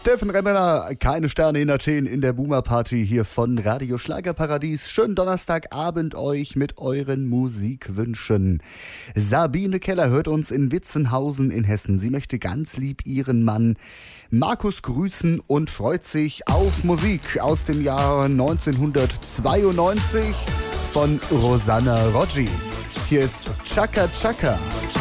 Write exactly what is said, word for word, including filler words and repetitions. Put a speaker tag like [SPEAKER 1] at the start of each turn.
[SPEAKER 1] Steffen Remmeler, keine Sterne in Athen in der Boomer Party hier von Radio Schlagerparadies. Schönen Donnerstagabend euch mit euren Musikwünschen. Sabine Keller hört uns in Witzenhausen in Hessen. Sie möchte ganz lieb ihren Mann Markus grüßen und freut sich auf Musik aus dem Jahr neunzehnhundertzweiundneunzig von Rosanna Roggi. Hier ist Chaka Chaka.